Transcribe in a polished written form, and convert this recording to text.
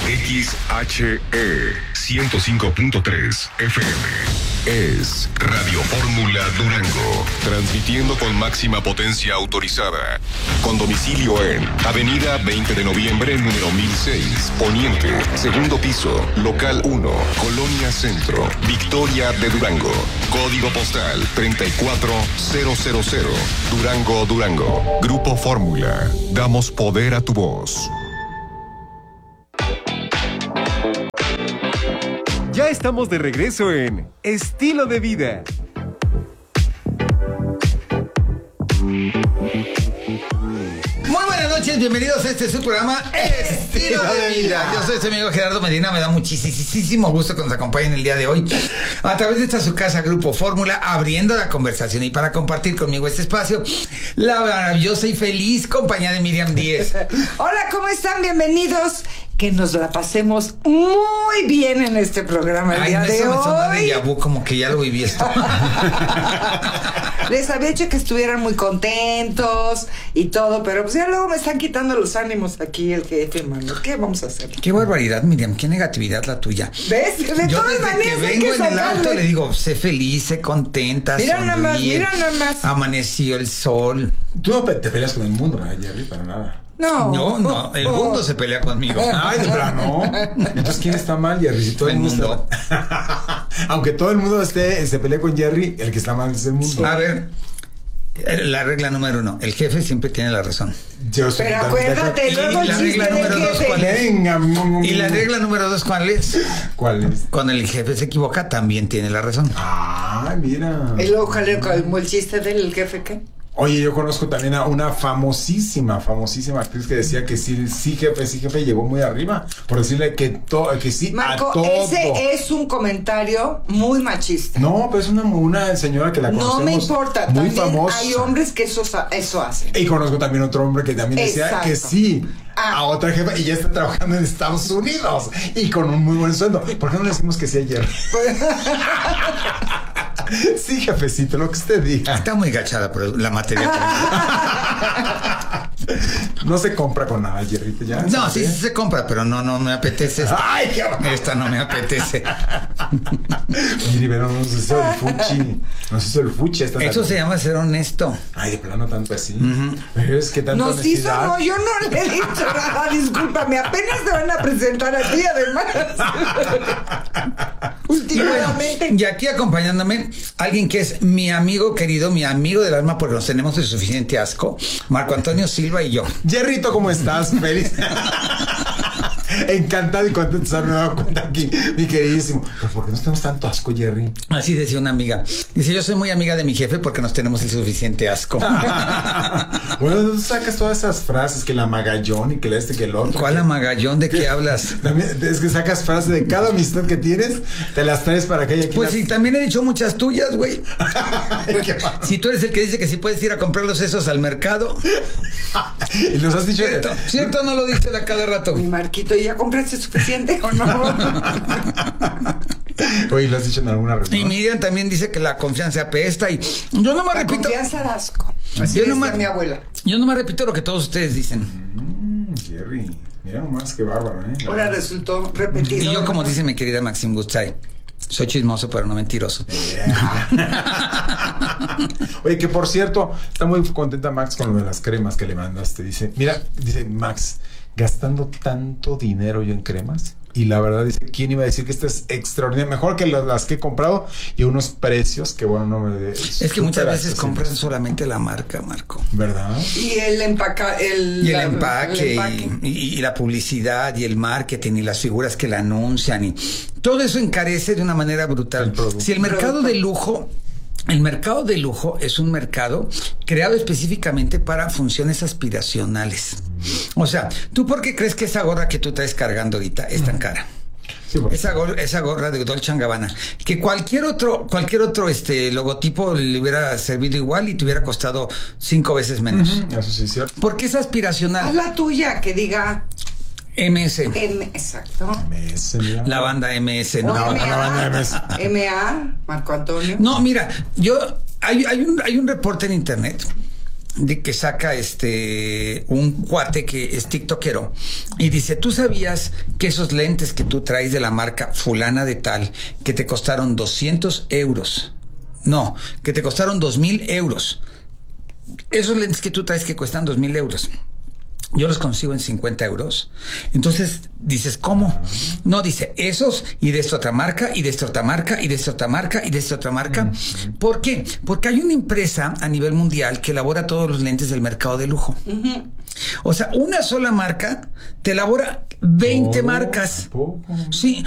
XHE 105.3 FM. Es Radio Fórmula Durango, transmitiendo con máxima potencia autorizada, con domicilio en Avenida 20 de Noviembre, número 1006, Poniente, segundo piso, local 1, Colonia Centro, Victoria de Durango, código postal 34000, Durango, Durango. Grupo Fórmula, damos poder a tu voz. Ya estamos de regreso en Estilo de Vida. Muy buenas noches, bienvenidos a este su programa Estilo de Vida. Yo soy su amigo Gerardo Medina, me da muchísimo gusto que nos acompañen el día de hoy a través de esta su casa Grupo Fórmula, abriendo la conversación y para compartir conmigo este espacio, la maravillosa y feliz compañía de Miriam Díez. Hola, ¿cómo están? Bienvenidos. Que nos la pasemos muy bien en este programa el día de hoy. Me suena de déjà vu, como que ya lo viví esto. Les había hecho que estuvieran muy contentos y todo, pero pues ya luego me están quitando los ánimos aquí el jefe, hermano. ¿Qué vamos a hacer? Qué barbaridad, Miriam, qué negatividad la tuya. ¿Ves? De yo todas desde maneras que vengo en el auto le digo, sé feliz, sé contenta, mira nada más. Amaneció el sol. Tú no te peleas con el mundo, ¿verdad, Jerry? Para nada. No, el mundo se pelea conmigo. Ay, de plano. Entonces, ¿quién está mal, Jerry? Si todo el mundo. Aunque todo el mundo se pelee con Jerry, el que está mal es el mundo. A ver, la regla número 1, el jefe siempre tiene la razón. Pero acuérdate, luego la regla número 2, ¿cuál es? Venga, y la regla número 2, ¿cuál es? ¿Cuál es? Cuando el jefe se equivoca, también tiene la razón. Ah, mira. Y luego, como el chiste del jefe, ¿qué? Oye, yo conozco también a una famosísima actriz que decía que sí, jefe, llegó muy arriba. Por decirle que sí, Marco, a todo. ese es un comentario muy machista. No, pero es una señora que la conocemos. No me importa, muy también famosa. hay hombres que eso hacen. Y conozco también otro hombre que también decía que sí a otra jefa y ya está trabajando en Estados Unidos y con un muy buen sueldo. ¿Por qué no le decimos que sí ayer? Sí, jefecito, lo que usted diga. Está muy gachada por la materia. No se compra con nada, Jerrito, ya. No, sí se compra, pero no me apetece esta. Ay, qué esta no me apetece. Mire, pero nos hizo el fuchi. Eso se llama ser honesto. Ay, de plano tanto así. Pero es que tanto Nos hizo, honestidad. no, yo no le he dicho nada, discúlpame, apenas te van a presentar a ti, además. Últimamente. Y aquí acompañándome, alguien que es mi amigo querido, mi amigo del alma, porque nos tenemos de suficiente asco, Marco Antonio Silva y yo. Jerrito, ¿cómo estás? Feliz. Encantado y contento de estar nueva cuenta aquí, mi queridísimo. Pero ¿por qué nos tenemos tanto asco, Jerry? Así decía una amiga. Dice, yo soy muy amiga de mi jefe porque nos tenemos el suficiente asco. Bueno, tú sacas todas esas frases, que la magallón y que la que el otro. ¿Cuál amagallón? ¿De qué hablas? También es que sacas frases de cada amistad que tienes, te las traes para que haya quien Pues sí, también he dicho muchas tuyas, güey. ¿Qué Si tú eres el que dice que si puedes ir a comprar los esos al mercado. Y los has dicho. ¿Cierto no lo dices a cada rato? Mi Marquito, ¿ya compraste suficiente o no? Oye, lo has dicho en alguna reunión. Y Miriam también dice que la confianza apesta y yo no me repito. La confianza da asco. Así decía mi abuela. Yo no me repito lo que todos ustedes dicen. Jerry, mira nomás qué bárbaro, Ahora resultó repetido. Y yo, como dice mi querida Maxim Gustay, soy chismoso pero no mentiroso. Oye, que por cierto, está muy contenta Max con lo de las cremas que le mandaste. Dice Max, gastando tanto dinero yo en cremas. Y la verdad, dice, ¿quién iba a decir que esto es extraordinario? Mejor que las que he comprado y unos precios que, bueno, no me... Es que muchas veces compran solamente la marca, Marco. ¿Verdad? Y el empaque y la publicidad y el marketing y las figuras que la anuncian y todo eso encarece de una manera brutal. Si el mercado de lujo... El mercado de lujo es un mercado creado específicamente para funciones aspiracionales. O sea, ¿tú por qué crees que esa gorra que tú traes cargando ahorita es tan cara? Sí, bueno. Esa gorra de Dolce & Gabbana, que cualquier otro logotipo le hubiera servido igual y te hubiera costado 5 veces menos. Eso sí es cierto. Porque es aspiracional. Haz la tuya, que diga... MS. Exacto. MS, mira. La banda MS. No, la banda MS. MA, Marco Antonio. No, mira, hay un reporte en internet de que saca un cuate que es tiktokero y dice, ¿tú sabías que esos lentes que tú traes de la marca fulana de tal, que te costaron 200 euros? No, que te costaron 2,000 euros. Esos lentes que tú traes que cuestan 2,000 euros, yo los consigo en 50 euros. Entonces dices, ¿cómo? No, dice, esos y de esta otra marca, y de esta otra marca, y de esta otra marca, y de esta otra marca. ¿Por qué? Porque hay una empresa a nivel mundial que elabora todos los lentes del mercado de lujo. O sea, una sola marca te elabora 20 marcas. ¿Poco? Sí.